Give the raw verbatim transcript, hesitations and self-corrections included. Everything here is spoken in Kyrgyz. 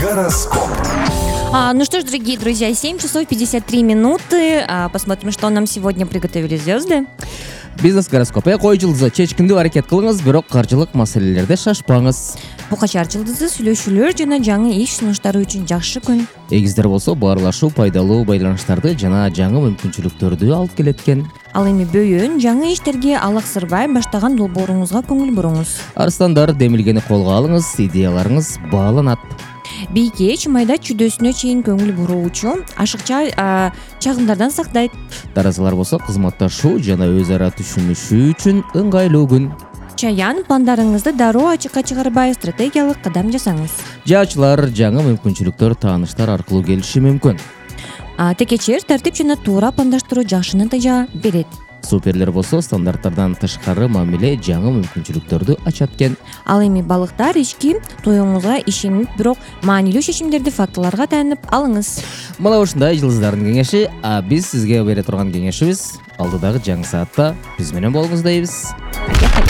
Гороскоп. А, ну что ж, дорогие друзья, семь часов пятьдесят три минуты. А, посмотрим, что нам сегодня приготовили звезды. Бизнес гороскопы кой жылдызы чечкиндүү аракет кылыңыз, бирок каржылык маселелерде шашпаңыз. Букачар жылдызы сүйлөшүүлөр жана жаңы иш сунуштары үчүн жакшы күн. Эгиздер болсо баарлашуу пайдалуу байланыштарды жана жаңы мүмкүнчүлүктөрдү алып келет экен. Ал эми бөйөн жаңы иштерге алаксырбай баштаган долбооруңузга көңүл буруңуз. Арстандар, демилгени колго алыңыз, идеяларыңыз бааланат. Бийкеч майда чүдөсүнө чейин көңүл буруучу ашыкча а, чагымдардан сактайт. Таразалар болсо кызматташуу жана өз ара түшүнүшүү үчүн ыңгайлуу күн. Чаян, пландарыңызды дароо ачыкка чыгарбай стратегиялык кадам жасаңыз. Жаачылар, жаңы мүмкүнчүлүктөр тааныштар аркылуу келиши мүмкүн. А, текечер, тартип жана туура пландаштыруу жакшы натыйжа берет. Суперлер болсо стандарттардан тышкары мамиле жаңы мүмкүнчүлүктөрдү ачат экен. Ал эми балыктар, ички тоюңузга ишенип, бирок маанилүү чечимдерди фактыларга таянып алыңыз. Мына ушундай жылдыздардын кеңеши, а биз сизге бере турган кеңешибиз алдыдагы жаңы саатта биз менен болуңуз дейбиз.